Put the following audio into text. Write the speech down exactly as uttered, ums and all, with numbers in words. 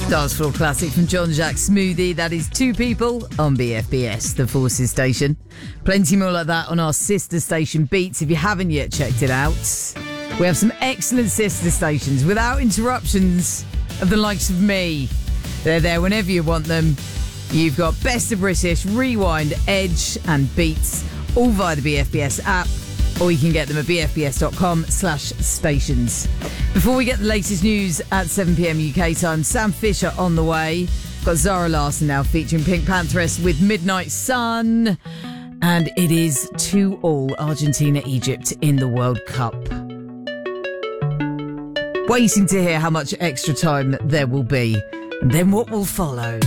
Dance floor classic from John Jacques Smoothie. That is Two People on B F B S, the Forces station. Plenty more like that on our sister station Beats. If you haven't yet checked it out, we have some excellent sister stations without interruptions of the likes of me. They're there whenever you want them. You've got Best of British, Rewind, Edge and Beats, all via the B F B S app, or you can get them at bfbs.com slash stations. Before we get the latest news at seven p.m. U K time, Sam Fisher on the way. Got Zara Larsson now featuring Pink Pantheress with Midnight Sun. And it is two all Argentina-Egypt in the World Cup. Waiting to hear how much extra time there will be. And then what will follow.